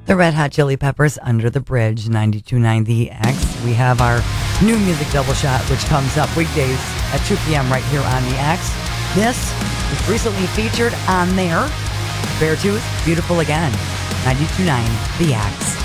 The Red Hot Chili Peppers, Under the Bridge, 92.9 The X. We have our new music double shot, which comes up weekdays at 2 p.m. right here on The X. This was recently featured on there. Beartooth, Beautiful Again, 92.9 The X.